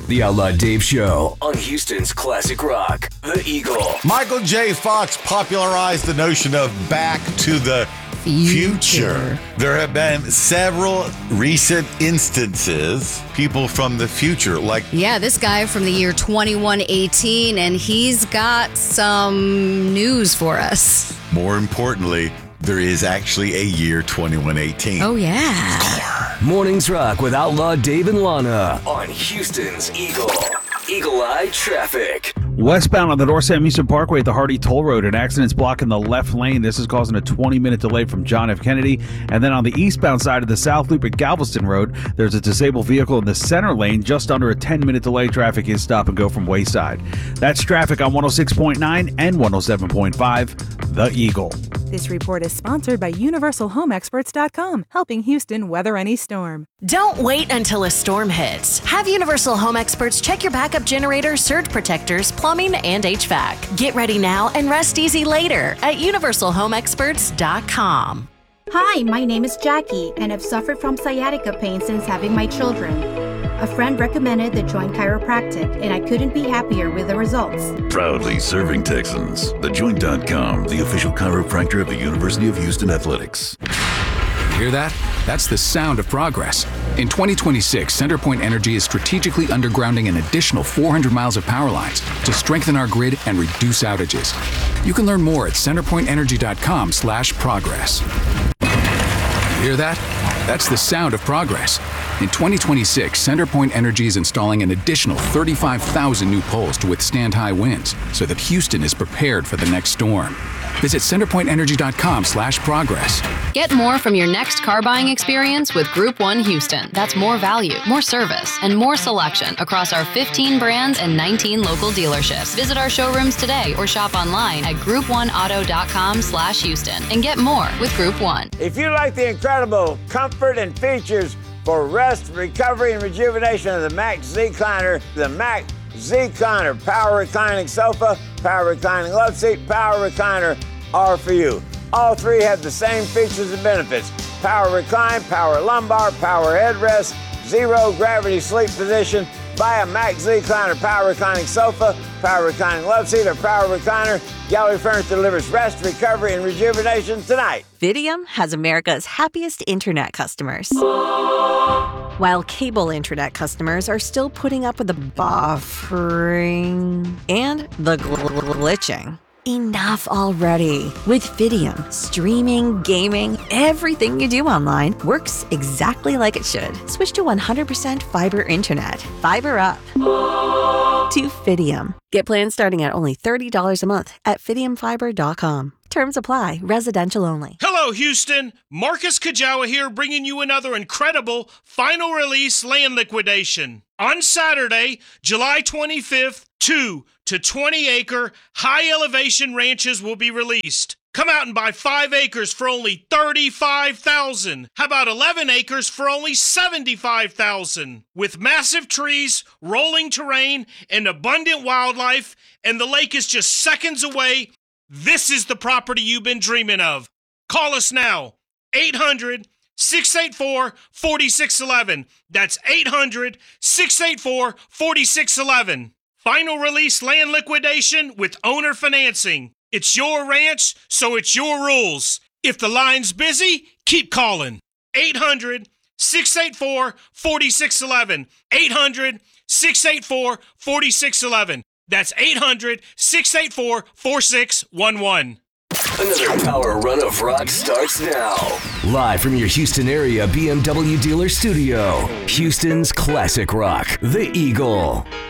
The Outlaw Dave Show on Houston's Classic Rock, The Eagle. Michael J. Fox popularized the notion of back to the future. There have been several recent instances, people from the future, like... Yeah, this guy from the year 2118, and he's got some news for us. More importantly, there is actually a year 2118. Oh, yeah. Mornings Rock with Outlaw Dave and Lana on Houston's Eagle. Eagle Eye Traffic. Westbound on the North Sam Houston Parkway at the Hardy Toll Road, an accident's blocking the left lane. This is causing a 20-minute delay from John F. Kennedy. And then on the eastbound side of the South Loop at Galveston Road, there's a disabled vehicle in the center lane. Just under a 10-minute delay. Traffic is stop and go from Wayside. That's traffic on 106.9 and 107.5, The Eagle. This report is sponsored by UniversalHomeExperts.com, helping Houston weather any storm. Don't wait until a storm hits. Have Universal Home Experts check your backup generator, surge protectors, plumbing, and HVAC. Get ready now and rest easy later at UniversalHomeExperts.com. Hi, my name is Jackie, and I've suffered from sciatica pain since having my children. A friend recommended the Joint Chiropractic, and I couldn't be happier with the results. Proudly serving Texans. TheJoint.com, the official chiropractor of the University of Houston Athletics. Hear that? That's the sound of progress. In 2026, CenterPoint Energy is strategically undergrounding an additional 400 miles of power lines to strengthen our grid and reduce outages. You can learn more at centerpointenergy.com/progress. Hear that? That's the sound of progress. In 2026, CenterPoint Energy is installing an additional 35,000 new poles to withstand high winds so that Houston is prepared for the next storm. Visit centerpointenergy.com/progress. Get more from your next car buying experience with Group 1 Houston. That's more value, more service, and more selection across our 15 brands and 19 local dealerships. Visit our showrooms today or shop online at group1auto.com/Houston and get more with Group 1. If you like the incredible comfort and features for rest, recovery, and rejuvenation of the Max Z-Cliner, the Max Z-Cliner Power Reclining Sofa, Power Reclining Love Seat, Power Recliner are for you. All three have the same features and benefits. Power Recline, Power Lumbar, Power Headrest, Zero Gravity Sleep Position. Buy a Max Z-Cliner Power Reclining Sofa, Power Reclining Love Seat, or Power Recliner. Gallery Furniture delivers rest, recovery, and rejuvenation tonight. Fidium has America's happiest internet customers. While cable internet customers are still putting up with the buffering and the glitching. Enough already. With Fidium, streaming, gaming, everything you do online works exactly like it should. Switch to 100% fiber internet. Fiber up to Fidium. Get plans starting at only $30 a month at FidiumFiber.com. Terms apply. Residential only. Hello, Houston. Marcus Kajawa here, bringing you another incredible final release land liquidation. On Saturday, July 25th, 2 to 20 acre high elevation ranches will be released. Come out and buy 5 acres for only $35,000. How about 11 acres for only $75,000? With massive trees, rolling terrain, and abundant wildlife, and the lake is just seconds away, this is the property you've been dreaming of. Call us now. 800-684-4611. That's 800-684-4611. Final release land liquidation with owner financing. It's your ranch, so it's your rules. If the line's busy, keep calling. 800-684-4611. 800-684-4611. That's 800-684-4611. Another power run of rock starts now. Live from your Houston area BMW dealer studio. Houston's Classic Rock, The Eagle.